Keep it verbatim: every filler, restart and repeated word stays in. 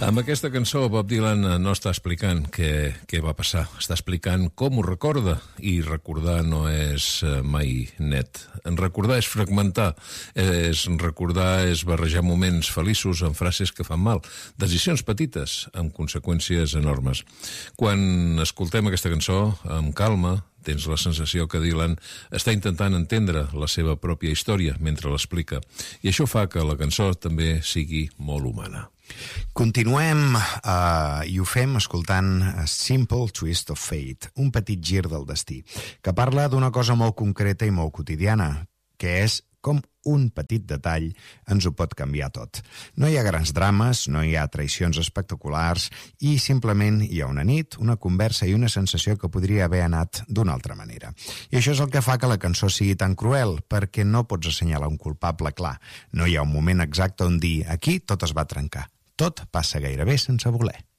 Amb aquesta cançó Bob Dylan no està explicant què, què va passar, està explicant com ho recorda, i recordar no és mai net. En recordar és fragmentar, és recordar és barrejar moments feliços amb frases que fan mal, decisions petites amb conseqüències enormes. Quan escoltem aquesta cançó amb calma, tens la sensació que Dylan està intentant entendre la seva pròpia història mentre l'explica, i això fa que la cançó també sigui molt humana. Continuem uh, i ho fem escoltant A Simple Twist of Fate, un petit gir del destí, que parla d'una cosa molt concreta i molt quotidiana, que és com un petit detall ens ho pot canviar tot. No hi ha grans drames, no hi ha traïcions espectaculars i simplement hi ha una nit, una conversa i una sensació que podria haver anat d'una altra manera. I això és el que fa que la cançó sigui tan cruel, perquè no pots assenyalar un culpable clar. No hi ha un moment exacte on dir aquí tot es va trencar. Tot passa gairebé sense voler.